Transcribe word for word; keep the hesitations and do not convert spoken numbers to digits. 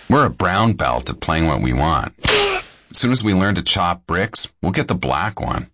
We're a brown belt at playing what we want. As soon as we learn to chop bricks, we'll get the black one.